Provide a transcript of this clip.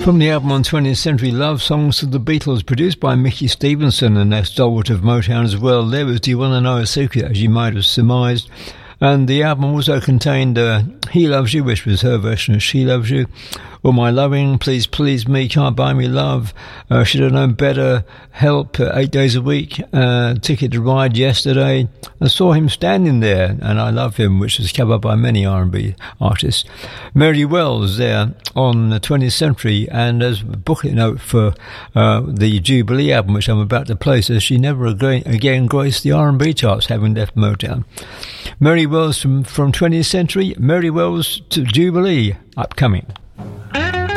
From the album on 20th Century Love Songs of the Beatles, produced by Mickey Stevenson and that stalwart of Motown as well, there was Do You Want to Know a Secret, as you might have surmised. And the album also contained He Loves You, which was her version of She Loves You, All My Loving, Please Please Me, Can't Buy Me Love, Should Have Known Better, Help, 8 Days a Week, Ticket to Ride, Yesterday. I saw him standing there, and I Love Him, which was covered by many R&B artists. Mary Wells there on the 20th Century, and as a booklet note for the Jubilee album, which I'm about to play, says she never again graced the R&B charts, having left Motown. Mary Wells from 20th Century, Mary Wells to Jubilee, upcoming.